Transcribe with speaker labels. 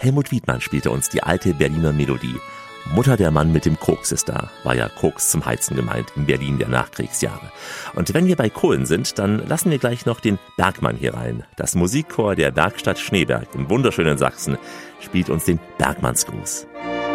Speaker 1: Helmut Wiedmann spielte uns die alte Berliner Melodie. Mutter, der Mann mit dem Koks ist da, war ja Koks zum Heizen gemeint in Berlin der Nachkriegsjahre. Und wenn wir bei Kohlen sind, dann lassen wir gleich noch den Bergmann hier rein. Das Musikchor der Werkstatt Schneeberg im wunderschönen Sachsen spielt uns den Bergmannsgruß.